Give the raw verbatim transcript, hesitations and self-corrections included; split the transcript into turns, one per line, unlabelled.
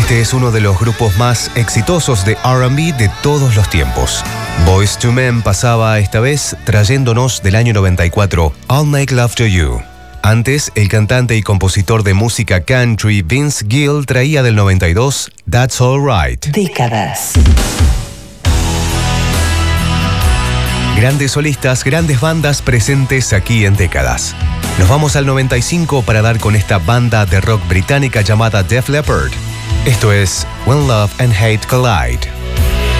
Este es uno de los grupos más exitosos de R and B de todos los tiempos. Boyz two Men pasaba esta vez trayéndonos del año noventa y cuatro I'll Make Love to You. Antes, el cantante y compositor de música country Vince Gill traía del noventa y dos That's All Right.
Décadas.
Grandes solistas, grandes bandas presentes aquí en Décadas. Nos vamos al noventa y cinco para dar con esta banda de rock británica llamada Def Leppard. Esto es When Love and Hate Collide.